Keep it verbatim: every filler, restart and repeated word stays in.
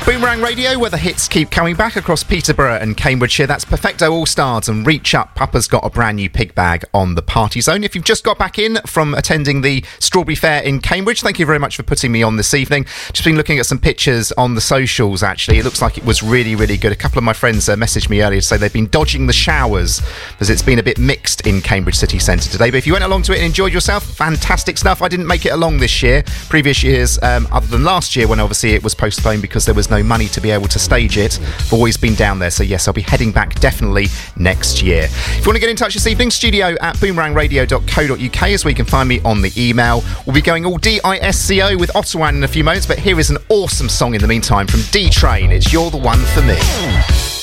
Boomerang Radio, where the hits keep coming back across Peterborough and Cambridgeshire. That's Perfecto All Stars and Reach Up. Papa's got a brand new pig bag on the Party Zone. If you've just got back in from attending the Strawberry Fair in Cambridge, thank you very much for putting me on this evening. Just been looking at some pictures on the socials, actually. It looks like it was really, really good. A couple of my friends uh, messaged me earlier to say they've been dodging the showers because it's been a bit mixed in Cambridge city centre today. But if you went along to it and enjoyed yourself, fantastic stuff. I didn't make it along this year. Previous years, um, other than last year when obviously it was postponed because there was no money to be able to stage it, I've always been down there. So yes, I'll be heading back definitely next year. If you want to get in touch this evening, studio at boomerang radio dot co dot uk is where you can find me on the email. We'll be going all D I S C O with Ottawan in a few moments, but here is an awesome song in the meantime from D-Train. It's You're the One for Me.